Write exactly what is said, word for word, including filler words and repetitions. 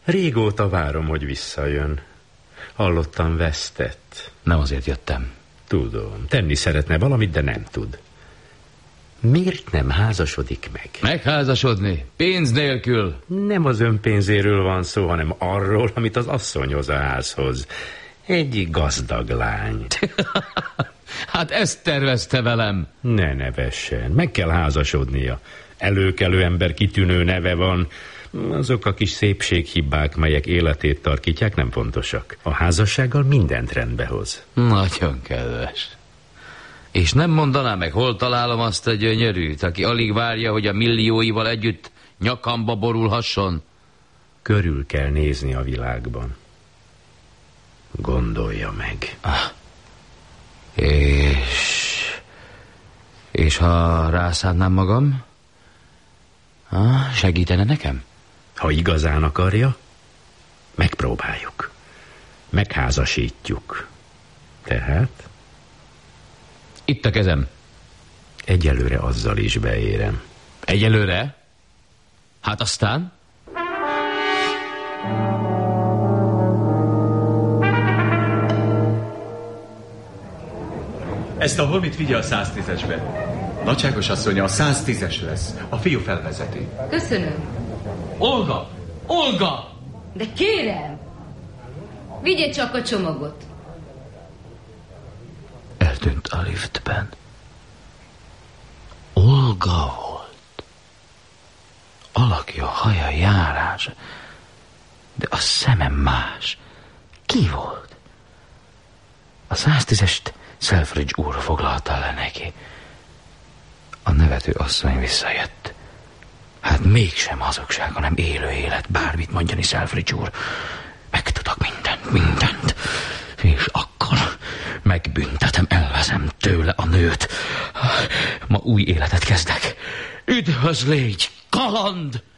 Régóta várom, hogy visszajön. Hallottam, vesztett. Nem azért jöttem. Tudom, tenni szeretne valamit, de nem tud. Miért nem házasodik meg? Megházasodni? Pénz nélkül? Nem az önpénzéről van szó, hanem arról, amit az asszony hoz a házhoz. Egy gazdag lány. Hát ezt tervezte velem. Ne nevessen, meg kell házasodnia. Előkelő ember, kitűnő neve van. Azok a kis szépséghibák, melyek életét tarkítják, nem fontosak. A házassággal mindent rendbe hoz. Nagyon kedves. És nem mondaná meg, hol találom azt a gyönyörűt, aki alig várja, hogy a millióival együtt nyakamba borulhasson? Körül kell nézni a világban. Gondolja meg. Ah. És... És ha rászánnám magam? Ah, segítene nekem? Ha igazán akarja, megpróbáljuk. Megházasítjuk. Tehát? Itt a kezem. Egyelőre azzal is beérem. Egyelőre? Hát aztán? Ezt a holmit vigye a száztízesbe. Nagyságos asszonya, a száztízes lesz. A fiú felvezeti. Köszönöm. Olga! Olga! De kérem! Vigye csak a csomagot. Eltűnt a liftben. Olga volt. Alakja, haja, járás. De a szemem más. Ki volt? A száztízest Selfridge úr foglalta le neki. A nevető asszony visszajött. Hát mégsem hazugság, hanem élő élet. Bármit mondjani, Selfridge úr. Megtudok mindent, mindent. És akkor megbüntetem, elveszem tőle a nőt. Ma új életet kezdek. Üdvözlégy, kaland!